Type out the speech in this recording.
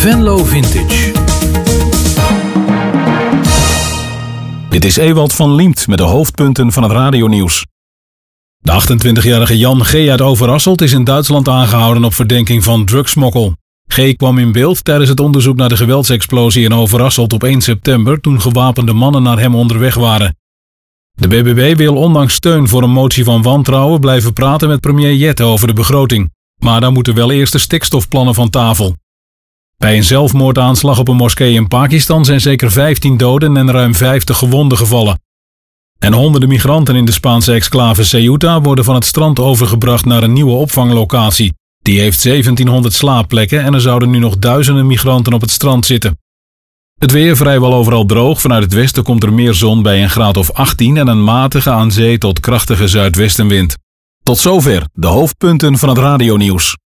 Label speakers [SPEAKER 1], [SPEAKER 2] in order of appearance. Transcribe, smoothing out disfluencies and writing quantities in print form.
[SPEAKER 1] Venlo Vintage. Dit is Ewald van Liemt met de hoofdpunten van het radionieuws. De 28-jarige Jan G. uit Overasselt is in Duitsland aangehouden op verdenking van drugsmokkel. G. kwam in beeld tijdens het onderzoek naar de geweldsexplosie in Overasselt op 1 september toen gewapende mannen naar hem onderweg waren. De BBB wil ondanks steun voor een motie van wantrouwen blijven praten met premier Jette over de begroting. Maar dan moeten wel eerst de stikstofplannen van tafel. Bij een zelfmoordaanslag op een moskee in Pakistan zijn zeker 15 doden en ruim 50 gewonden gevallen. En honderden migranten in de Spaanse exclave Ceuta worden van het strand overgebracht naar een nieuwe opvanglocatie. Die heeft 1700 slaapplekken en er zouden nu nog duizenden migranten op het strand zitten. Het weer vrijwel overal droog. Vanuit het westen komt er meer zon bij een graad of 18 en een matige aan zee tot krachtige zuidwestenwind. Tot zover de hoofdpunten van het radionieuws.